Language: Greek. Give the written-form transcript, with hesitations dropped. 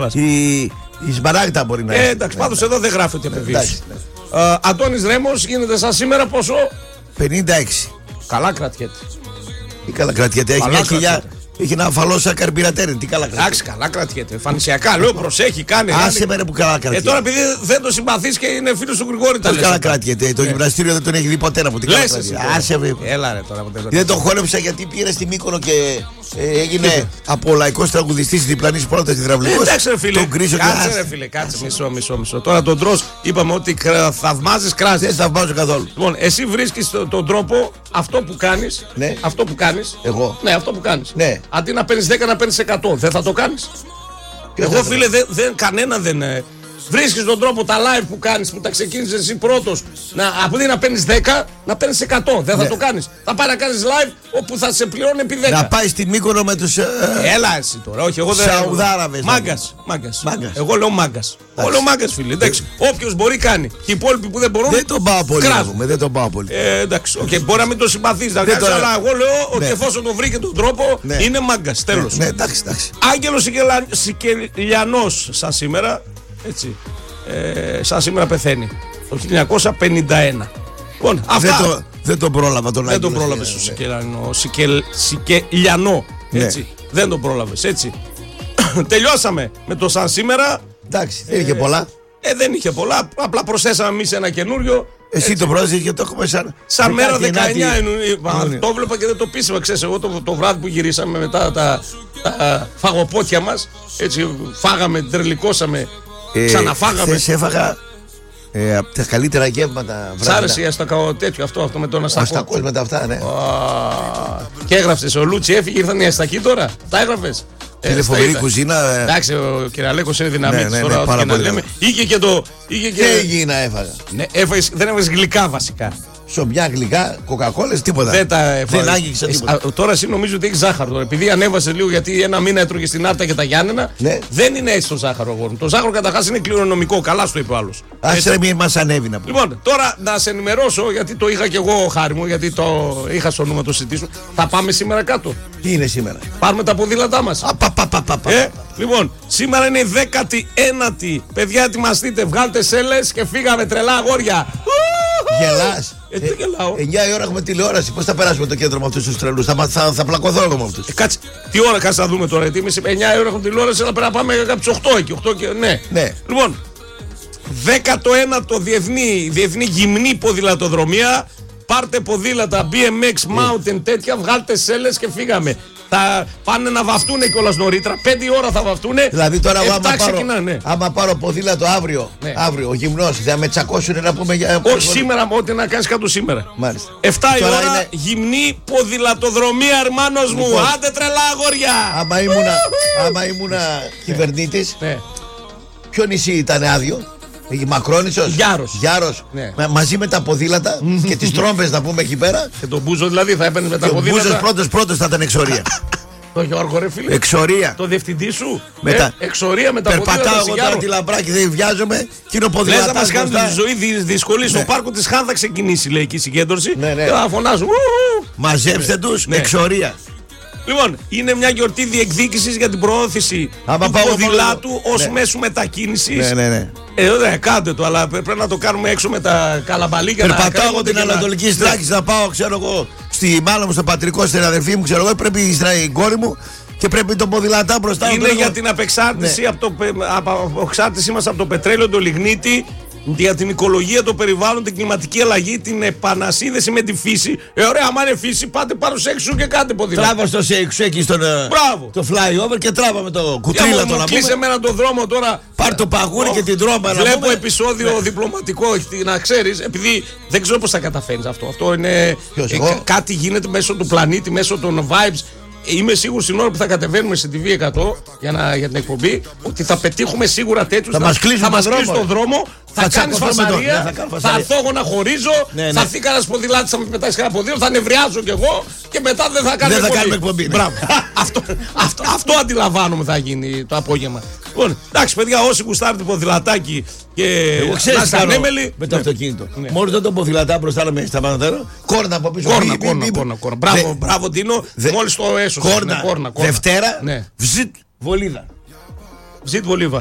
Η Σμαράγδα μπορεί να είναι. Εντάξει, πάντως εδώ δεν γράφει ότι επιβίωση. Αντώνης Ρέμος γίνεται σαν σήμερα πόσο? 56. Καλά κρατιέται. Τι καλά κρατιέται, έχει μια χιλιά. Έχει ένα αφαλόσα καρμπυρατέρι. Τι καλά κρατιέται. Εντάξει, καλά κρατιέται. Εμφανισιακά λέω, προσέχει, κάνει. Άσε με που καλά κρατιέται. Τώρα επειδή δεν το συμπαθείς και είναι φίλος του Γρηγόρη, τα λες. Καλά κρατιέται. Το γυμναστήριο δεν τον έχει δει ποτέ να μου. Άσε με. Έλα ρε τώρα. Δεν τον χόρεψα γιατί πήρε στη Μύκονο και έγινε από λαϊκός τραγουδιστής διπλανής πρώτας υδραυλικός. Εντάξει ρε φίλε. Κάτσε ρε φίλε, κάτσε μισό. Τώρα τον τρως είπαμε ότι θαυμάζεις κράζεις. Δεν θαυμάζω καθόλου. Λοιπόν, εσύ βρίσκεις τον τρόπο αυτό που κάνεις. Ναι. Αυτό που κάνεις. Εγώ. Ναι, αυτό που κάνεις. Ναι. Αντί να παίρνεις 10 να παίρνεις 100. Δεν θα το κάνεις? Εγώ φίλε κανένα δεν. Βρίσκεις τον τρόπο τα live που κάνεις, που τα ξεκίνησες εσύ πρώτος, αντί να παίρνεις 10, να παίρνεις 100. Δεν θα το κάνεις. Θα πάει να κάνεις live όπου θα σε πληρώνει επί 10. Να πάει στη Μύκονο με τους. Έλα εσύ τώρα, όχι, εγώ δεν. Σαουδάραβες. Μάγκας. Εγώ λέω μάγκας. Εγώ λέω μάγκας, φίλε. Εντάξει. Όποιος μπορεί κάνει. Και οι υπόλοιποι που δεν μπορούν. Δεν τον πάω πολύ. Δεν τον πάω πολύ. Εντάξει. Μπορεί να μην το συμπαθείς, αλλά εγώ λέω ότι εφόσον το βρήκε τον τρόπο, είναι μάγκας. Τέλος. Ναι, εντάξει. Άγγελος Σικελιανός σαν σήμερα. Έτσι. Σαν σήμερα πεθαίνει το 1951. Λοιπόν, αυτά. Δεν τον πρόλαβα τον Άγγελο. Δεν τον πρόλαβες τον Σικελιανό. Έτσι. Δεν τον πρόλαβες. Έτσι. Τελειώσαμε με το σαν σήμερα. Εντάξει, δεν είχε πολλά. Δεν είχε πολλά. Απλά προσθέσαμε εμείς ένα καινούριο. Εσύ το πρόσθεσες και το έχουμε σαν μέρα 19 Ιουνίου. Το βλέπα και δεν το πείσαμε. Ξέρεις, εγώ το βράδυ που γυρίσαμε μετά τα φαγοπότια μας. Έτσι, φάγαμε, τρελικώσαμε. Ξαναφάγαμε. Χθες έφαγα από τα καλύτερα γεύματα. Σ' άρεσε η αστακό τέτοιο αυτό με τον αστακό? Αστακός με τα αυτά, ναι. Και έγραψες, ο Λούτσι έφυγε, ήρθαν οι αστακοί τώρα. Τα έγραφες? Είναι φοβερή κουζίνα. Εντάξει, ο Κυραλέκος είναι δυναμίτης τώρα. Πάρα πολύ. Είχε και το. Και υγιεινά έφαγα. Δεν έβγαζε γλυκά βασικά. Σομπιά, γλυκά, κοκακόλες, τίποτα. Δεν άγγιξε τίποτα. Τώρα εσύ νομίζω ότι έχει ζάχαρο. Επειδή ανέβασε λίγο, γιατί ένα μήνα έτρωγε στην Άρτα και τα Γιάννενα. Ναι. Δεν είναι έτσι το ζάχαρο, αγόρι. Το ζάχαρο καταρχάς είναι κληρονομικό. Καλά στο είπε ο άλλος. Άσε μην μας ανέβει να πούμε. Λοιπόν, τώρα να σε ενημερώσω, γιατί το είχα και εγώ χάρη μου, γιατί το είχα στο νου να το συζητήσω. Θα πάμε σήμερα κάτω. Τι είναι σήμερα? Πάρουμε τα ποδήλατά μας. Λοιπόν, σήμερα είναι η 19η. Παιδιά, ετοιμαστείτε. Βγάλτε σέλες και φύγαμε, τρελά αγόρια. Γελάς. Δεν γελάω. 9 η ώρα έχουμε τηλεόραση. Πώς θα περάσουμε το κέντρο με αυτούς τους τρελούς? Θα πλακωθώ εγώ με αυτούς. Κάτσε. Τι ώρα κάτσε να δούμε τώρα? Γιατί εμείς 9 η ώρα έχουμε τηλεόραση, αλλά πρέπει να πάμε από τις 8 εκεί. 8 και, ναι. Λοιπόν, 19ο διεθνή γυμνή ποδηλατοδρομία. Πάρτε ποδήλατα, BMX, mountain, τέτοια. Βγάλτε σέλες και φύγαμε. Θα πάνε να βαφτούνε κιόλας νωρίτερα. 5 ώρα θα βαφτούνε. Δηλαδή τώρα άμα πάρω ποδήλατο αύριο, ο γυμνός, θα με τσακώσουν να πούμε για. Όχι σήμερα, ό,τι να κάνεις κάτω σήμερα. Μάλιστα. 7 η ώρα είναι γυμνή ποδηλατοδρομία, ερμάνος μου. Λοιπόν, άντε τρελά αγόρια. Άμα ήμουνα κυβερνήτης, ποιο νησί ήταν άδειο? Μακρόνισσος. Γιάρος. Ναι. Μαζί με τα ποδήλατα και τις τρόμπες να πούμε εκεί πέρα. Και τον Μπούζο δηλαδή θα έπαιρνε με τα ποδήλατα. Ο Μπούζος πρώτος θα ήταν εξορία. Το Γιώργο ρε φίλε. Εξορία. Το διευθυντή σου. Εξορία με τα ποδήλατα. Περπατάω εγώ τώρα τη Λαμπράκη, δεν βιάζομαι. Και είναι ο ποδήλατας. Λες να μας κάνουν τη ζωή δυσκολή. Στο πάρκο της Χάν θα ξεκινήσει, λέει, εκεί η συγκέντρωση. Και θα φωνάζουν. Μαζέψτε τους, εξορία. Λοιπόν, είναι μια γιορτή διεκδίκησης για την προώθηση του ποδηλάτου ως μέσου μετακίνησης. Ναι. Κάντε το, αλλά πρέπει να το κάνουμε έξω με τα καλαμπαλίκια. Περπατάω εγώ την Ανατολική Στράκη να πάω, ξέρω εγώ, στη μάνα μου, στο πατρικό, στην αδερφή μου, ξέρω εγώ, πρέπει η κόρη μου και πρέπει το ποδηλατά μπροστά. Είναι για την απεξάρτηση απεξάρτησή μας από το πετρέλαιο, το λιγνίτη, για την οικολογία, το περιβάλλον, την κλιματική αλλαγή, την επανασύνδεση με τη φύση. Ωραία, άμα είναι φύση, πάτε πάνω σε έξω και κάντε ποδήλατο. Τράβα στο σεξου εκεί στον το flyover και τράβα με το κουτρίλατο να κλείσε εμένα τον δρόμο τώρα. Πάρ' το παγούρι και την τρόμπα να βλέπω επεισόδιο διπλωματικό, να ξέρεις, επειδή δεν ξέρω πώς θα καταφέρεις αυτό. Αυτό είναι κάτι γίνεται μέσω του πλανήτη, μέσω των vibes. Είμαι σίγουρος την ώρα που θα κατεβαίνουμε στην TV100 για την εκπομπή ότι θα πετύχουμε σίγουρα τέτοιους. Θα μας κλείσουν τον δρόμο, θα κάνεις φασαρία, θα έρθω εγώ να χωρίζω, θα έρθει κανένας ποδηλάτης, θα με πετάξει κανένα ποδήλατο, θα νευριάζω κι εγώ και μετά δεν θα κάνουμε εκπομπή. Μπράβο. Αυτό αντιλαμβάνομαι θα γίνει το απόγευμα. Λοιπόν, εντάξει παιδιά, όσοι γουστάρετε ποδηλατάκι και να είστε ανέμελοι με το αυτοκίνητο. Μόλις δεν το ποδηλατά μπροστά να με σταματέρω, κόρνα από πίσω. Κόρνα. Μπράβο Ντίνο, μόλις το έσωσε. Κόρνα. Δευτέρα, βζιτ, βολίδα. Ζήτ Βολίβα.